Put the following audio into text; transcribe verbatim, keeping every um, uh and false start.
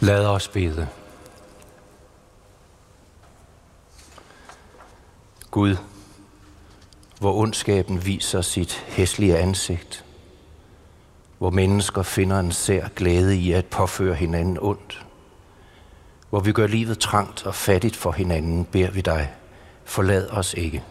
Lad os bede. Gud, hvor ondskaben viser sit hæslige ansigt, hvor mennesker finder en sær glæde i at påføre hinanden ondt, hvor vi gør livet trangt og fattigt for hinanden, beder vi dig, forlad os ikke.